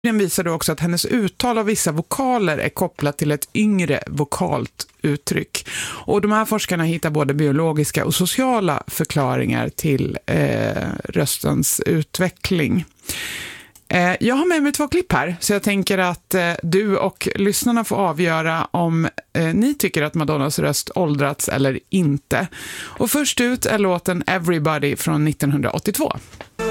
Den visade också att hennes uttal av vissa vokaler är kopplat till ett yngre vokalt uttryck. Och de här forskarna hittar både biologiska och sociala förklaringar till röstens utveckling. Jag har med mig 2 klipp här, så jag tänker att du och lyssnarna får avgöra om ni tycker att Madonnas röst åldrats eller inte. Och först ut är låten Everybody från 1982.